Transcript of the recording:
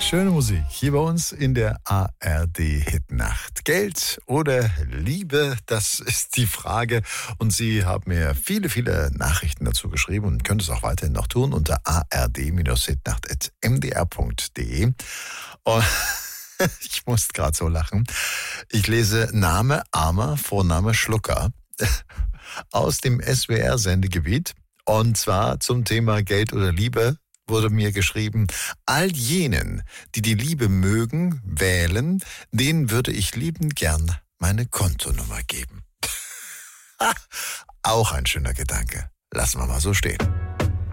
Schöne Musik hier bei uns in der ARD-Hitnacht. Geld oder Liebe, das ist die Frage. Und Sie haben mir viele Nachrichten dazu geschrieben und können es auch weiterhin noch tun unter ard-hitnacht.mdr.de. Und ich muss gerade so lachen. Ich lese Name Armer, Vorname Schlucker aus dem SWR-Sendegebiet. Und zwar zum Thema Geld oder Liebe wurde mir geschrieben, all jenen, die die Liebe mögen, wählen, denen würde ich liebend gern meine Kontonummer geben. Auch ein schöner Gedanke. Lassen wir mal so stehen.